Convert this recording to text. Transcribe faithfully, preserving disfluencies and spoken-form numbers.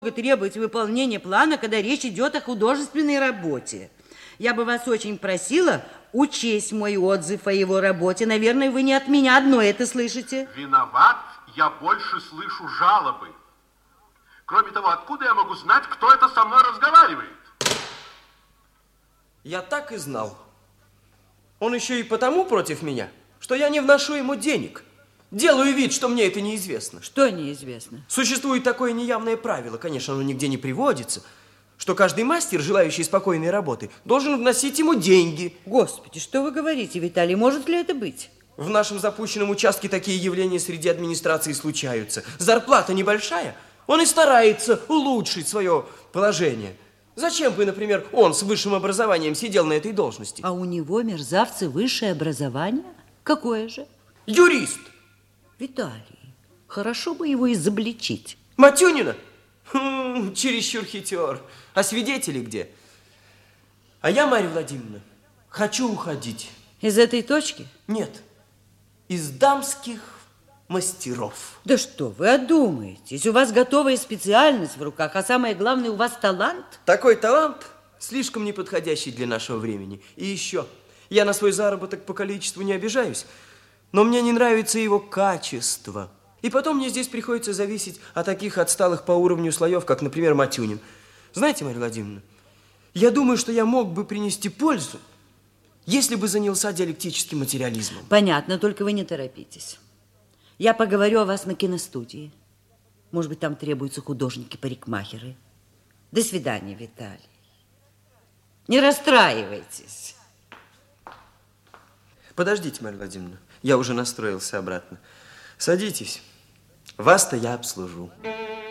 требовать выполнения плана, когда речь идет о художественной работе. Я бы вас очень просила учесть мой отзыв о его работе. Наверное, вы не от меня одной это слышите. Виноват, я больше слышу жалобы. Кроме того, откуда я могу знать, кто это со мной разговаривает? Я так и знал. Он еще и потому против меня, что я не вношу ему денег. Делаю вид, что мне это неизвестно. Что неизвестно? Существует такое неявное правило, конечно, оно нигде не приводится, что каждый мастер, желающий спокойной работы, должен вносить ему деньги. Господи, что вы говорите, Виталий? Может ли это быть? В нашем запущенном участке такие явления среди администрации случаются. Зарплата небольшая, он и старается улучшить свое положение. Зачем бы, например, он с высшим образованием сидел на этой должности? А у него, мерзавцы, высшее образование? Какое же? Юрист. Виталий, хорошо бы его изобличить. Матюнина? Хм, чересчур хитер. А свидетели где? А я, Марья Владимировна, хочу уходить. Из этой точки? Нет, из дамских мастеров. Да что вы одумаетесь? У вас готовая специальность в руках, а самое главное, у вас талант. Такой талант слишком неподходящий для нашего времени. И еще, я на свой заработок по количеству не обижаюсь, но мне не нравится его качество. И потом мне здесь приходится зависеть от таких отсталых по уровню слоев, как, например, Матюнин. Знаете, Марья Владимировна, я думаю, что я мог бы принести пользу, если бы занялся диалектическим материализмом. Понятно, только вы не торопитесь. Я поговорю о вас на киностудии. Может быть, там требуются художники-парикмахеры. До свидания, Виталий. Не расстраивайтесь. Подождите, Марья Владимировна, я уже настроился обратно. Садитесь. Вас-то я обслужу.